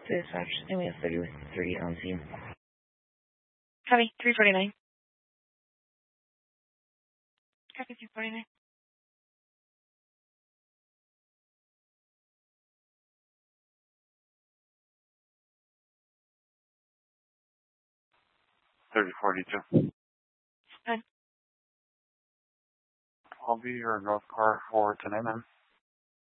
Dispatch, give me a 33 on scene. Copy, 349. Copy, 349. I'll be your North car for tonight, ma'am.